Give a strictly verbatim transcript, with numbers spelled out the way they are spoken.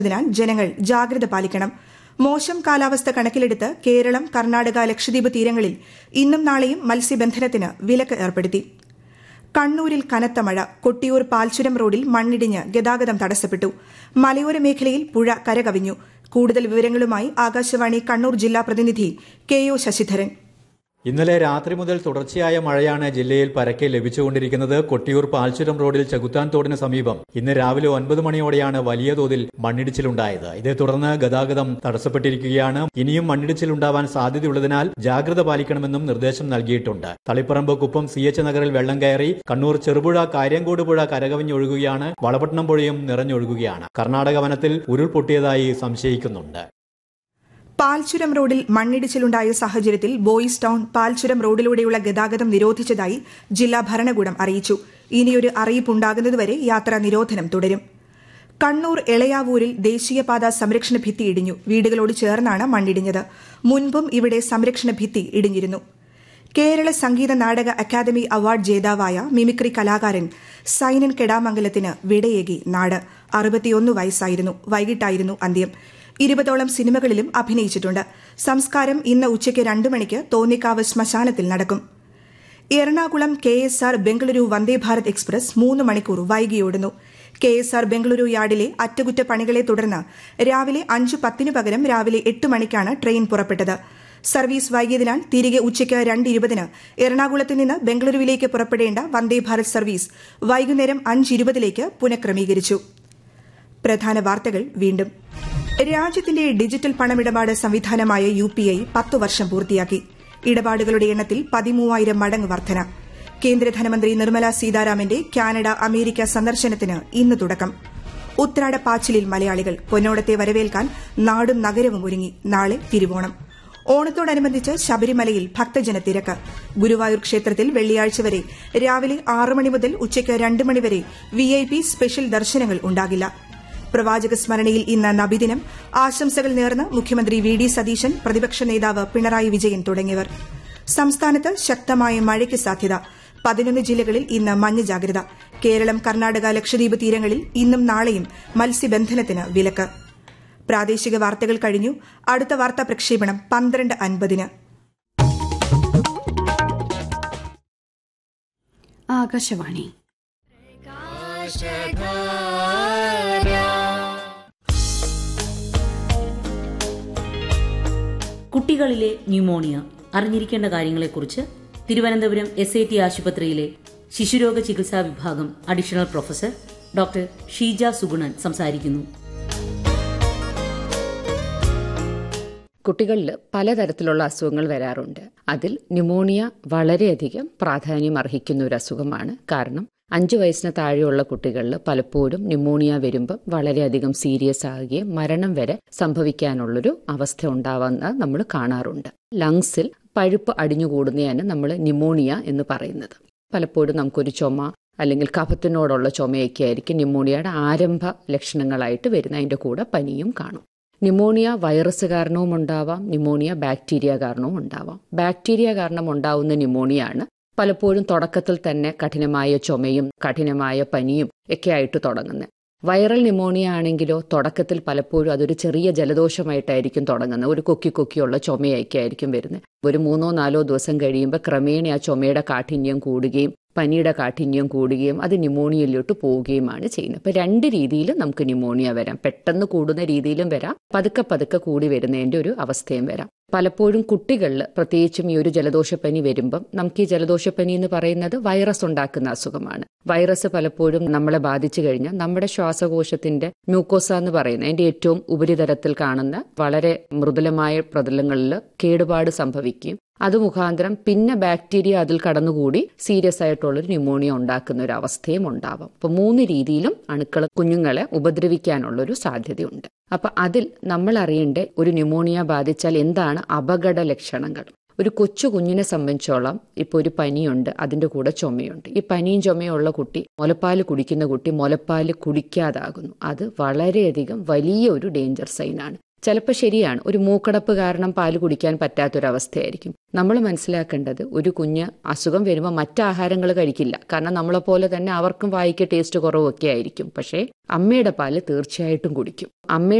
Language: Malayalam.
അതിനാൽ ജനങ്ങൾ ജാഗ്രത പാലിക്കണം. മോശം കാലാവസ്ഥ കണക്കിലെടുത്ത് കേരളം, കർണാടക, ലക്ഷദ്വീപ് തീരങ്ങളിൽ ഇന്നും നാളെയും മത്സ്യബന്ധനത്തിന് വിലക്ക് ഏർപ്പെടുത്തി. കണ്ണൂരിൽ കനത്ത മഴ. കൊട്ടിയൂർ പാൽച്ചുരം റോഡിൽ മണ്ണിടിഞ്ഞ് ഗതാഗതം തടസ്സപ്പെട്ടു. മലയോര മേഖലയിൽ പുഴ കരകവിഞ്ഞു. കൂടുതൽ വിവരങ്ങളുമായി ആകാശവാണി കണ്ണൂർ ജില്ലാ പ്രതിനിധി കെ ഒ ശശിധരൻ. ഇന്നലെ രാത്രി മുതൽ തുടർച്ചയായ മഴയാണ് ജില്ലയിൽ പരക്കെ ലഭിച്ചുകൊണ്ടിരിക്കുന്നത്. കൊട്ടിയൂർ പാൽച്ചുരം റോഡിൽ ചെകുത്താൻ തോടിന് സമീപം ഇന്ന് രാവിലെ ഒൻപത് മണിയോടെയാണ് വലിയ തോതിൽ മണ്ണിടിച്ചിലുണ്ടായത്. ഇതേ തുടർന്ന് ഗതാഗതം തടസ്സപ്പെട്ടിരിക്കുകയാണ്. ഇനിയും മണ്ണിടിച്ചിലുണ്ടാവാൻ സാധ്യതയുള്ളതിനാൽ ജാഗ്രത പാലിക്കണമെന്നും നിർദ്ദേശം നൽകിയിട്ടുണ്ട്. തളിപ്പറമ്പ് കുപ്പം സി എച്ച് നഗറിൽ വെള്ളം കയറി. കണ്ണൂർ ചെറുപുഴ കാര്യങ്കോട് പുഴ കരകവിഞ്ഞൊഴുകുകയാണ്. വളപട്ടണം പുഴയും നിറഞ്ഞൊഴുകുകയാണ്. കർണാടക വനത്തിൽ ഉരുൾപൊട്ടിയതായി സംശയിക്കുന്നുണ്ട്. പാൽച്ചുരം റോഡിൽ മണ്ണിടിച്ചിലുണ്ടായ സാഹചര്യത്തിൽ ബോയ്സ് ടൌൺ പാൽച്ചുരം റോഡിലൂടെയുള്ള ഗതാഗതം നിരോധിച്ചതായി ജില്ലാ ഭരണകൂടം അറിയിച്ചു. ഇനിയൊരു അറിയിപ്പുണ്ടാകുന്നതുവരെ യാത്രാ നിരോധനം തുടരും. കണ്ണൂർ എളയാവൂരിൽ ദേശീയപാത സംരക്ഷണ ഭിത്തി ഇടിഞ്ഞു. വീടുകളോട് ചേർന്നാണ് മണ്ണിടിഞ്ഞത്. മുൻപും ഇവിടെ സംരക്ഷണ ഭിത്തി ഇടിഞ്ഞിരുന്നു. കേരള സംഗീത നാടക അക്കാദമി അവാർഡ് ജേതാവായ മിമിക്രി കലാകാരൻ സൈനൻ കെടാമംഗലത്തിന് വിടയേകി നാട്. അറുപത്തിയൊന്ന് വയസ്സായിരുന്നു. വൈകിട്ടായിരുന്നു അന്ത്യം. ഇരുപതോളം സിനിമകളിലും അഭിനയിച്ചിട്ടുണ്ട്. സംസ്കാരം ഇന്ന് ഉച്ചയ്ക്ക് രണ്ടു മണിക്ക് തോന്നിക്കാവ് ശ്മശാനത്തിൽ നടക്കും. Ernakulam K S R Bengaluru Vande Bharat express മൂന്ന് മണിക്കൂർ വൈകിയോടുന്നു. കെ എസ് ആർ ബംഗളൂരു യാർഡിലെ അറ്റകുറ്റപ്പണികളെ തുടർന്ന് രാവിലെ അഞ്ച് പത്തിന് പകരം രാവിലെ എട്ട് മണിക്കാണ് ട്രെയിൻ പുറപ്പെട്ടത്. സർവീസ് വൈകിയതിനാൽ തിരികെ ഉച്ചയ്ക്ക് രണ്ട് ഇരുപതിന് എറണാകുളത്ത് നിന്ന് ബംഗളൂരുവിലേക്ക് പുറപ്പെടേണ്ട വന്ദേഭാരത് സർവീസ് വൈകുന്നേരം അഞ്ച് ഇരുപതിലേക്ക് പുനഃക്രമീകരിച്ചു. പ്രധാന വാർത്തകൾ വീണ്ടും. രാജ്യത്തിന്റെ ഡിജിറ്റൽ പണമിടപാട് സംവിധാനമായ യു പി ഐ പത്തു വർഷം പൂർത്തിയാക്കി. ഇടപാടുകളുടെ എണ്ണത്തിൽ പതിമൂവായിരം മടങ്ങ് വർധന. കേന്ദ്ര ധനമന്ത്രി നിർമ്മല സീതാരാമന്റെ കാനഡ, അമേരിക്ക സന്ദർശനത്തിന് ഇന്ന് തുടക്കം. ഉത്രാടപ്പാച്ചിലിൽ മലയാളികൾ. പൊന്നോണത്തെ വരവേൽക്കാൻ നാടും നഗരവും ഒരുങ്ങി. നാളെ തിരുവോണം. ഓണത്തോടനുബന്ധിച്ച് ശബരിമലയിൽ ഭക്തജന തിരക്ക്. ഗുരുവായൂർ ക്ഷേത്രത്തിൽ വെള്ളിയാഴ്ച വരെ രാവിലെ ആറ് മണി മുതൽ ഉച്ചയ്ക്ക് രണ്ട് മണിവരെ വി ഐ പി സ്പെഷ്യൽ ദർശനങ്ങൾ ഉണ്ടാകില്ല. പ്രവാചക സ്മരണയിൽ ഇന്ന് നബിദിനം. ആശംസകൾ നേർന്ന് മുഖ്യമന്ത്രി വി ഡി സതീശൻ, പ്രതിപക്ഷ നേതാവ് പിണറായി വിജയൻ തുടങ്ങിയവർ. സംസ്ഥാനത്ത് ശക്തമായ മഴയ്ക്ക് സാധ്യത. പതിനൊന്ന് ജില്ലകളിൽ ഇന്ന് മഞ്ഞ ജാഗ്രത. കേരളം, കർണാടക, ലക്ഷദ്വീപ് തീരങ്ങളിൽ ഇന്നും നാളെയും മത്സ്യബന്ധനത്തിന് വിലക്ക്. പ്രാദേശിക വാർത്തകൾ കഴിഞ്ഞു. അടുത്ത വാർത്താ പ്രക്ഷേപണം പന്ത്രണ്ട് അൻപതിന്. ആകാശവാണി. കുട്ടികളിലെ ന്യൂമോണിയ അറിഞ്ഞിരിക്കേണ്ട കാര്യങ്ങളെക്കുറിച്ച് തിരുവനന്തപുരം എസ് ഐ ടി ആശുപത്രിയിലെ ശിശുരോഗ ചികിത്സാ വിഭാഗം additional professor doctor Sheeja Sugunan സംസാരിക്കുന്നു. കുട്ടികളിൽ പലതരത്തിലുള്ള അസുഖങ്ങൾ വരാറുണ്ട്. അതിൽ ന്യൂമോണിയ വളരെയധികം പ്രാധാന്യം അർഹിക്കുന്ന ഒരു അസുഖമാണ്. കാരണം അഞ്ചു വയസ്സിന് താഴെയുള്ള കുട്ടികളിൽ പലപ്പോഴും ന്യൂമോണിയ വരുമ്പം വളരെയധികം സീരിയസ് ആകുകയും മരണം വരെ സംഭവിക്കാനുള്ളൊരു അവസ്ഥ ഉണ്ടാവുന്ന നമ്മൾ കാണാറുണ്ട്. ലങ്സിൽ പഴുപ്പ് അടിഞ്ഞുകൂടുന്നതാണ് നമ്മൾ ന്യൂമോണിയ എന്ന് പറയുന്നത്. പലപ്പോഴും നമുക്കൊരു ചുമ അല്ലെങ്കിൽ കഫത്തിനോടുള്ള ചുമയൊക്കെ ആയിരിക്കും ന്യൂമോണിയയുടെ ആരംഭ ലക്ഷണങ്ങളായിട്ട് വരുന്ന. അതിൻ്റെ കൂടെ പനിയും കാണും. ന്യൂമോണിയ വൈറസ് കാരണവും ഉണ്ടാവാം, ന്യൂമോണിയ ബാക്ടീരിയ കാരണവും ഉണ്ടാവാം. ബാക്ടീരിയ കാരണം ഉണ്ടാവുന്ന ന്യൂമോണിയാണ് പലപ്പോഴും തുടക്കത്തിൽ തന്നെ കഠിനമായ ചുമയും കഠിനമായ പനിയും ഒക്കെ ആയിട്ട് തുടങ്ങുന്നത്. വൈറൽ ന്യൂമോണിയ ആണെങ്കിലോ തുടക്കത്തിൽ പലപ്പോഴും അതൊരു ചെറിയ ജലദോഷമായിട്ടായിരിക്കും തുടങ്ങുന്നത്. ഒരു കൊക്കി കൊക്കിയുള്ള ചുമയൊക്കെ ആയിരിക്കും വരുന്നത്. ഒരു മൂന്നോ നാലോ ദിവസം കഴിയുമ്പോൾ ക്രമേണ ആ ചുമയുടെ കാഠിന്യം കൂടുകയും പനിയുടെ കാഠിന്യം കൂടുകയും അത് ന്യൂമോണിയയിലോട്ട് പോവുകയുമാണ് ചെയ്യുന്നത്. അപ്പോൾ രണ്ട് രീതിയിൽ നമുക്ക് ന്യൂമോണിയ വരാം. പെട്ടെന്ന് കൂടുന്ന രീതിയിലും വരാം, പതുക്കെ പതുക്കെ കൂടി വരുന്നതിൻ്റെ ഒരു അവസ്ഥയും വരാം. പലപ്പോഴും കുട്ടികളിൽ പ്രത്യേകിച്ചും ഈ ഒരു ജലദോഷപ്പനി വരുമ്പം നമുക്ക് ഈ ജലദോഷപ്പനി എന്ന് പറയുന്നത് വൈറസ് ഉണ്ടാക്കുന്ന അസുഖമാണ്. വൈറസ് പലപ്പോഴും നമ്മളെ ബാധിച്ചു കഴിഞ്ഞാൽ നമ്മുടെ ശ്വാസകോശത്തിന്റെ മ്യൂക്കോസ എന്ന് പറയുന്ന അതിന്റെ ഏറ്റവും ഉപരിതലത്തിൽ കാണുന്ന വളരെ മൃദുലമായ പ്രതലങ്ങളിൽ കേടുപാട് സംഭവിക്കുകയും അത് മുഖാന്തരം പിന്നെ ബാക്ടീരിയ അതിൽ കടന്നുകൂടി സീരിയസ് ആയിട്ടുള്ളൊരു ന്യൂമോണിയ ഉണ്ടാക്കുന്ന ഒരു അവസ്ഥയും ഉണ്ടാവാം. അപ്പൊ മൂന്ന് രീതിയിലും അണുക്കൾ കുഞ്ഞുങ്ങളെ ഉപദ്രവിക്കാനുള്ളൊരു സാധ്യതയുണ്ട്. അപ്പൊ അതിൽ നമ്മൾ അറിയേണ്ട ഒരു ന്യൂമോണിയ ബാധിച്ചാൽ എന്താണ് അപകട ലക്ഷണങ്ങൾ. ഒരു കൊച്ചു കുഞ്ഞിനെ സംബന്ധിച്ചോളം ഇപ്പോൾ ഒരു പനിയുണ്ട്, അതിൻ്റെ കൂടെ ചുമയുണ്ട്. ഈ പനിയും ചുമയുള്ള കുട്ടി മുലപ്പാല് കുടിക്കുന്ന കുട്ടി മുലപ്പാല് കുടിക്കാതാകുന്നു. അത് വളരെയധികം വലിയ ഒരു ഡേഞ്ചർ സൈനാണ്. ചിലപ്പോൾ ശരിയാണ്, ഒരു മൂക്കടപ്പ് കാരണം പാല് കുടിക്കാൻ പറ്റാത്തൊരവസ്ഥയായിരിക്കും. നമ്മൾ മനസ്സിലാക്കേണ്ടത് ഒരു കുഞ്ഞ് അസുഖം വരുമ്പോൾ മറ്റ് ആഹാരങ്ങൾ കഴിക്കില്ല. കാരണം നമ്മളെപ്പോലെ തന്നെ അവർക്കും വായിക്ക് ടേസ്റ്റ് കുറവൊക്കെ ആയിരിക്കും. പക്ഷേ അമ്മയുടെ പാല് തീർച്ചയായിട്ടും കുടിക്കും. അമ്മയുടെ